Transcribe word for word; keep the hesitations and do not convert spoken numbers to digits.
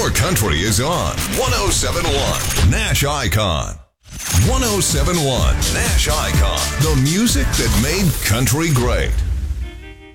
Your country is on one oh seven point one Nash Icon. one oh seven point one Nash Icon. The music that made country great.